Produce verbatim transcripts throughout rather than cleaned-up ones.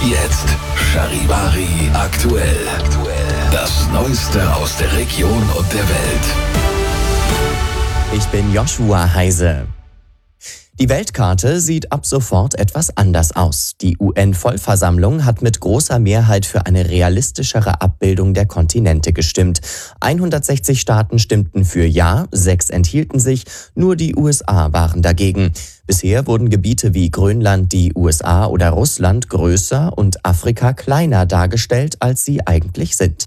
Jetzt Charivari aktuell. Das Neueste aus der Region und der Welt. Ich bin Joshua Heise. Die Weltkarte sieht ab sofort etwas anders aus. Die U N-Vollversammlung hat mit großer Mehrheit für eine realistischere Abbildung der Kontinente gestimmt. hundertsechzig Staaten stimmten für Ja, sechs enthielten sich, nur die U S A waren dagegen. Bisher wurden Gebiete wie Grönland, die U S A oder Russland größer und Afrika kleiner dargestellt, als sie eigentlich sind.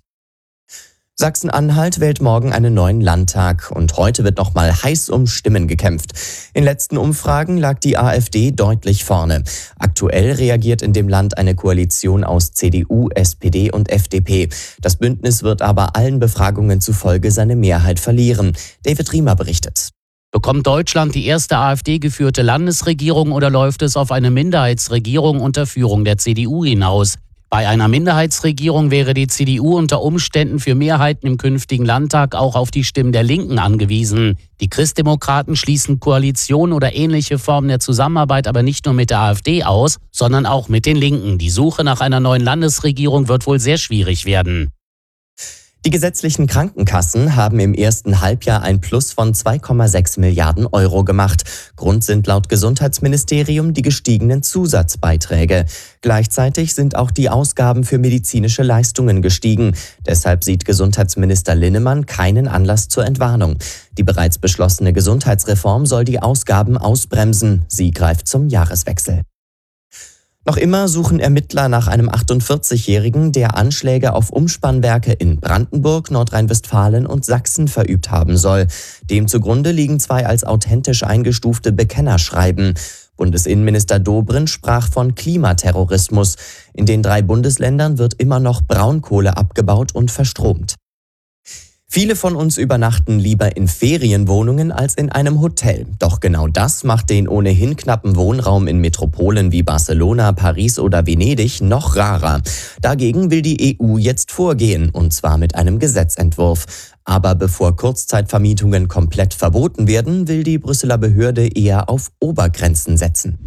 Sachsen-Anhalt wählt morgen einen neuen Landtag und heute wird noch mal heiß um Stimmen gekämpft. In letzten Umfragen lag die AfD deutlich vorne. Aktuell reagiert in dem Land eine Koalition aus C D U, S P D und F D P. Das Bündnis wird aber allen Befragungen zufolge seine Mehrheit verlieren. David Riemer berichtet. Bekommt Deutschland die erste AfD-geführte Landesregierung oder läuft es auf eine Minderheitsregierung unter Führung der C D U hinaus? Bei einer Minderheitsregierung wäre die C D U unter Umständen für Mehrheiten im künftigen Landtag auch auf die Stimmen der Linken angewiesen. Die Christdemokraten schließen Koalitionen oder ähnliche Formen der Zusammenarbeit aber nicht nur mit der AfD aus, sondern auch mit den Linken. Die Suche nach einer neuen Landesregierung wird wohl sehr schwierig werden. Die gesetzlichen Krankenkassen haben im ersten Halbjahr ein Plus von zwei Komma sechs Milliarden Euro gemacht. Grund sind laut Gesundheitsministerium die gestiegenen Zusatzbeiträge. Gleichzeitig sind auch die Ausgaben für medizinische Leistungen gestiegen. Deshalb sieht Gesundheitsminister Linnemann keinen Anlass zur Entwarnung. Die bereits beschlossene Gesundheitsreform soll die Ausgaben ausbremsen. Sie greift zum Jahreswechsel. Noch immer suchen Ermittler nach einem achtundvierzigjährigen, der Anschläge auf Umspannwerke in Brandenburg, Nordrhein-Westfalen und Sachsen verübt haben soll. Dem zugrunde liegen zwei als authentisch eingestufte Bekennerschreiben. Bundesinnenminister Dobrindt sprach von Klimaterrorismus. In den drei Bundesländern wird immer noch Braunkohle abgebaut und verstromt. Viele von uns übernachten lieber in Ferienwohnungen als in einem Hotel. Doch genau das macht den ohnehin knappen Wohnraum in Metropolen wie Barcelona, Paris oder Venedig noch rarer. Dagegen will die E U jetzt vorgehen, und zwar mit einem Gesetzentwurf. Aber bevor Kurzzeitvermietungen komplett verboten werden, will die Brüsseler Behörde eher auf Obergrenzen setzen.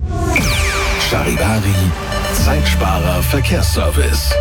Charivari, Zeitsparer Verkehrsservice.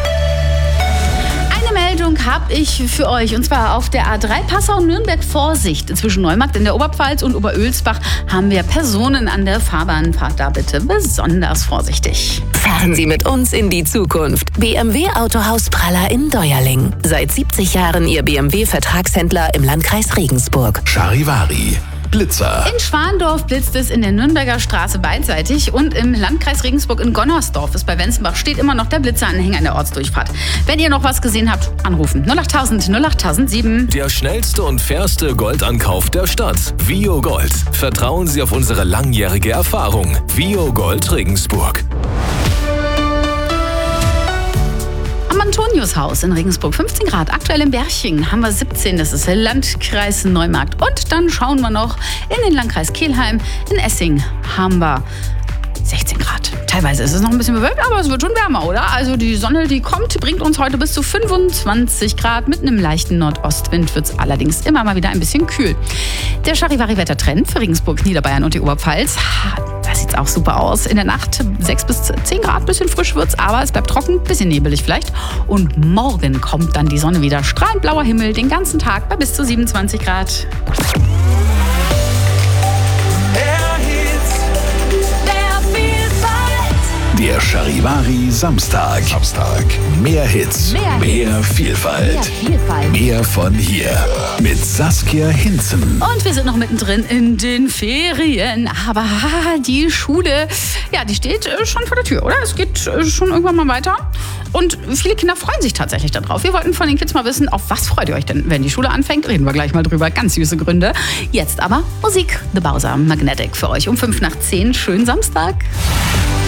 Meldung habe ich für euch, und zwar auf der A drei Passau-Nürnberg. Vorsicht, zwischen Neumarkt in der Oberpfalz und Oberölsbach haben wir Personen an der Fahrbahn. Fahrt da bitte besonders vorsichtig. Fahren Sie mit uns in die Zukunft. B M W Autohaus Praller in Deuerling. Seit siebzig Jahren Ihr B M W-Vertragshändler im Landkreis Regensburg. Charivari. Blitzer. In Schwandorf blitzt es in der Nürnberger Straße beidseitig und im Landkreis Regensburg in Gonnersdorf ist bei Wenzenbach steht immer noch der Blitzeranhänger in der Ortsdurchfahrt. Wenn ihr noch was gesehen habt, anrufen. null achttausend null achttausendsieben. Der schnellste und fairste Goldankauf der Stadt. Vio Gold. Vertrauen Sie auf unsere langjährige Erfahrung. Vio Gold Regensburg. Am Antoniushaus in Regensburg fünfzehn Grad, aktuell in Berching haben wir siebzehn, das ist der Landkreis Neumarkt. Und dann schauen wir noch in den Landkreis Kelheim, in Essing haben wir sechzehn Grad. Teilweise ist es noch ein bisschen bewölkt, aber es wird schon wärmer, oder? Also die Sonne, die kommt, bringt uns heute bis zu fünfundzwanzig Grad. Mit einem leichten Nordostwind wird es allerdings immer mal wieder ein bisschen kühl. Der Charivari-Wettertrend für Regensburg, Niederbayern und die Oberpfalz. Da sieht es auch super aus. In der Nacht sechs bis zehn Grad, bisschen frisch wird's, aber es bleibt trocken, bisschen nebelig vielleicht. Und morgen kommt dann die Sonne wieder. Strahlend blauer Himmel den ganzen Tag bei bis zu siebenundzwanzig Grad. Der Charivari Samstag. Samstag. Mehr Hits, mehr, mehr Vielfalt. Mehr Vielfalt. Mehr von hier. Mit Saskia Hinzen. Und wir sind noch mittendrin in den Ferien. Aber die Schule, ja, die steht schon vor der Tür, oder? Es geht schon irgendwann mal weiter. Und viele Kinder freuen sich tatsächlich darauf. Wir wollten von den Kids mal wissen, auf was freut ihr euch denn, wenn die Schule anfängt? Reden wir gleich mal drüber. Ganz süße Gründe. Jetzt aber Musik. The Bowser Magnetic für euch um fünf nach zehn. Schönen Samstag.